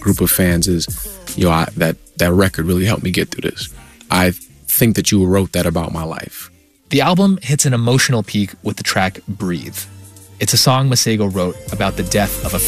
group of fans is, that record really helped me get through this. I think that you wrote that about my life. The album hits an emotional peak with the track Breathe. It's a song Masego wrote about the death of a